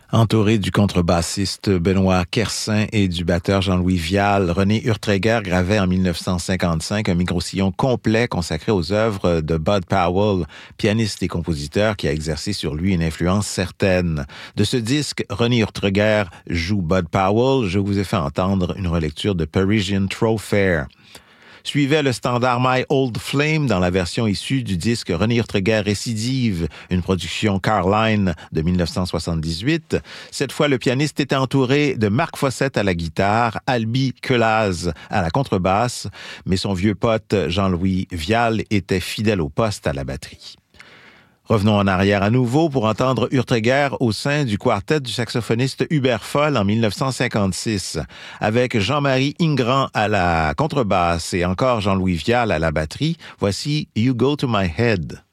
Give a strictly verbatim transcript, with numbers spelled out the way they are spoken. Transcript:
Entouré du contrebassiste Benoît Kersin et du batteur Jean-Louis Vial, René Urtreger gravait en dix-neuf cent cinquante-cinq un microsillon complet consacré aux œuvres de Bud Powell, pianiste et compositeur qui a exercé sur lui une influence certaine. De ce disque, René Urtreger joue Bud Powell. Je vous ai fait entendre une relecture de Parisian Thoroughfare. Suivait le standard My Old Flame dans la version issue du disque René Urtreger Récidive, une production Carline de dix-neuf cent soixante-dix-huit. Cette fois, le pianiste était entouré de Marc Fossette à la guitare, Albi Quelaz à la contrebasse, mais son vieux pote Jean-Louis Vial était fidèle au poste à la batterie. Revenons en arrière à nouveau pour entendre Urtreger au sein du quartet du saxophoniste Hubert Foll en dix-neuf cent cinquante-six, avec Jean-Marie Ingrand à la contrebasse et encore Jean-Louis Vial à la batterie. Voici You Go to My Head.